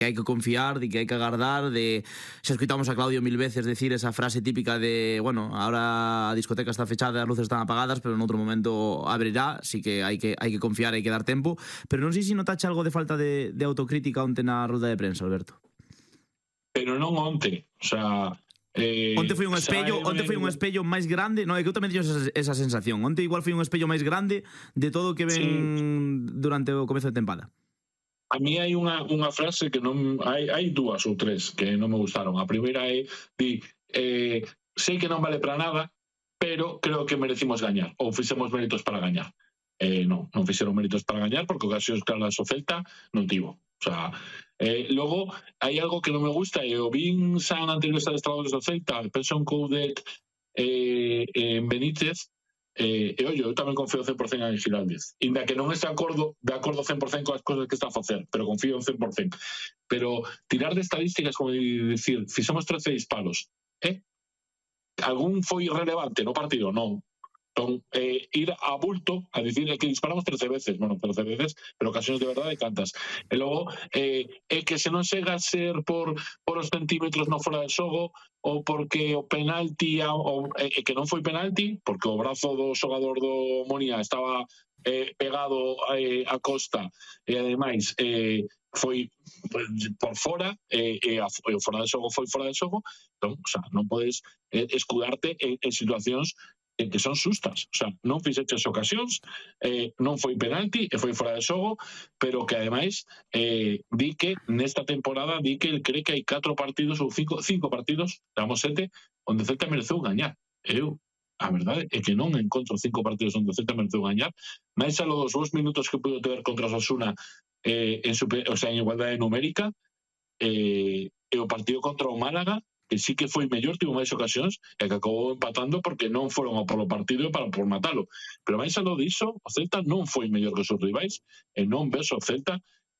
hai que confiar, de que hai que agardar, de xa escuitamos a Claudio 1000 veces decir esa frase típica de, bueno, ahora a discoteca está fechada, as luces están apagadas, pero en outro momento abrirá, así que hai que confiar, hai que dar tempo. Pero non sei se notache algo de falta de autocrítica onte na rueda de prensa, Alberto. Pero non onte, o sea... onte foi un espello máis grande, non, é que eu tamén teño esa sensación. Onte igual foi un espello máis grande de todo o que ven durante o comezo de tempada. A mí hai unha frase que non... Hai dúas ou tres que non me gustaron. A primeira é, sei que non vale para nada, pero creo que merecimos gañar, ou fixemos méritos para gañar. Non fixeron méritos para gañar, porque ocasións claras o Celta non tivo. O sea, logo, hai algo que non me gusta, e o vin xa na entrevista de Estradores do Celta, penso en Coudet en Benítez, eu tamén confío 100% en Giraldez, inda que non este de acordo 100% coas cosas que está a facer, pero confío 100%. Pero tirar de estadísticas, como dicir, fixemos 13 disparos, algún foi relevante no partido? Non. Entón, ir a bulto a dicir que disparamos 13 veces, bueno, 13 veces, pero ocasións de verdade cantas. E logo, que se non chega a ser por os centímetros no fora de xogo, ou porque o penalti, que non foi penalti, porque o brazo do xogador do Monia estaba pegado a Costa, e ademais foi por fora, e o fora de xogo foi fora de xogo. Entón, o sea, non podes escudarte en situacións que son sustas, o sea, non fixeches ocasións, non foi penalti e foi fora de xogo, pero que ademais di que nesta temporada di que el cree que hai 4 partidos ou 5 partidos, damos 7, onde Celta mereceu gañar. Eu, a verdade é que non encontro 5 partidos onde Celta mereceu gañar, máis alo dos 2 minutos que pudo ter contra Osasuna en igualdade numérica, e o partido contra o Málaga, que sí que foi mellor, tivo máis ocasións, e que acabou empatando porque non foron a polo partido e para por matalo. Pero máis aló diso, o Celta non foi mellor que os seus rivais, e non ves o Celta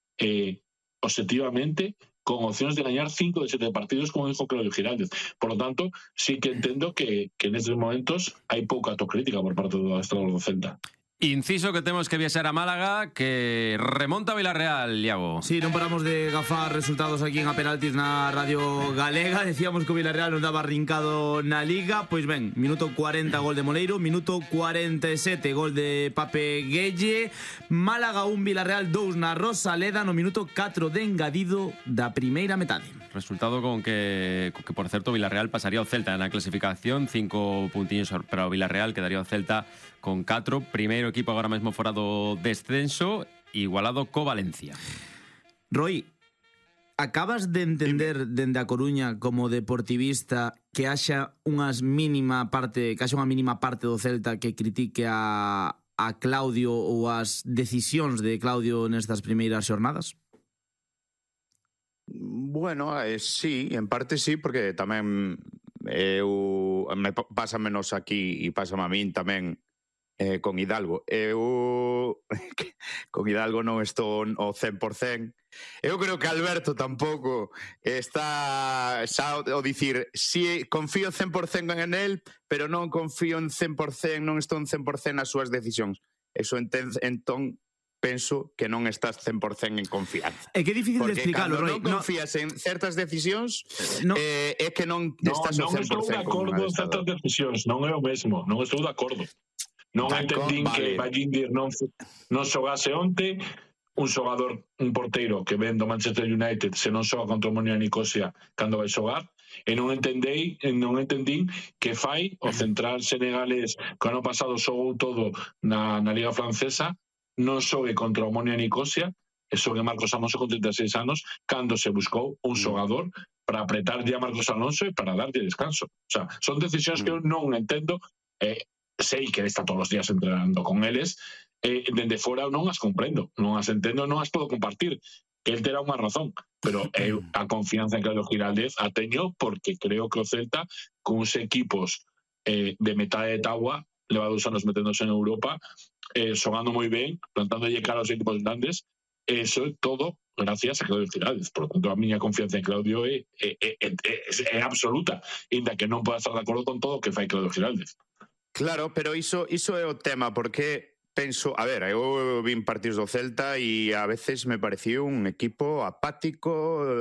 objetivamente con opcións de gañar 5 de 7 partidos, como dijo Claudio Giraldez. Por lo tanto, sí que entendo que nestes momentos hai pouca autocrítica por parte do adestrador do Celta. Inciso que temos que viaxar a Málaga, que remonta a Villarreal, Iago. Sí, non paramos de gafar resultados aquí en A Penaltis na Radio Galega. Decíamos que o Villarreal non daba rincado na Liga. Pois ben, minuto 40 gol de Moleiro, minuto 47 gol de Pape Gueye. Málaga 1, Villarreal 2 na Rosaleda no minuto 4 de engadido da primeira metade. Resultado con que por certo, Villarreal pasaría ao Celta na clasificación, 5 puntiños para o Villarreal, quedaría o Celta con 4, primeiro equipo agora mesmo fora do descenso, igualado co Valencia. Roy, acabas de entender dende a Coruña como deportivista que haxa unha mínima parte do Celta que critique a Claudio ou as decisións de Claudio nestas primeiras xornadas? Bueno, sí, en parte sí, porque tamén pasa menos aquí e pásame a min tamén con Hidalgo. Con Hidalgo non estou ao 100%. Eu creo que Alberto tampouco está xa ao dicir si confío 100% en él, pero non confío en 100%, non estou en 100% nas súas decisións. Eso entón penso que non estás 100% en confianza. É que é difícil de explicarlo, Roy. Porque cando non confías en certas decisións, é que non estás ao 100% non estou de acordo en certas decisións, non é o mesmo, non estou de acordo. Non entendín que Ballindir non xogase onte, un xogador, un porteiro que ven do Manchester United se non xoga contra o Monia Nicosia cando vai xogar, e non entendín que fai o central senegalés que ano pasado xogou todo na Liga Francesa, non xogue contra o Monia Nicosia e xogue Marcos Alonso con 36 anos cando se buscou un xogador para apretarlle a Marcos Alonso e para darlle descanso. O sea, son decisións que eu non entendo, sei que está todos os días entrenando con eles, dende fora non as comprendo, non as entendo, non as podo compartir, que el terá unha razón, pero a confianza en Claudio Giraldez a teño porque creo que o Celta con uns equipos de metade de tabua, leva 2 anos meténdose en Europa, xogando moi ben, plantándolle cara aos equipos grandes, eso é todo gracias a Claudio Giraldez. Por lo tanto, a miña confianza en Claudio é absoluta, inda que non poda estar de acordo con todo o que fai Claudio Giraldez. Claro, pero iso é o tema, porque penso, a ver, eu vin partidos do Celta e a veces me pareció un equipo apático,